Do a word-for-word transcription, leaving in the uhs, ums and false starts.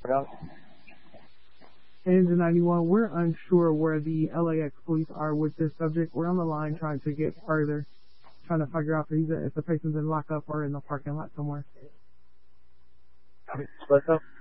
Engine ninety-one, we're unsure where the L A X police are with this subject. We're on the line trying to get further, trying to figure out if, he's, if the person's in lockup or in the parking lot somewhere. What's up?